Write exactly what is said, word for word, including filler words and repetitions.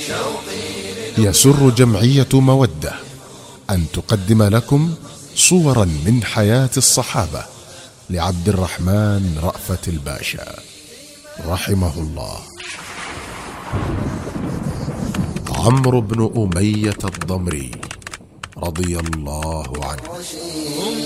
يسر جمعية مودة أن تقدم لكم صورا من حياة الصحابة لعبد الرحمن رأفت الباشا رحمه الله. عمرو بن أمية الضمري رضي الله عنه.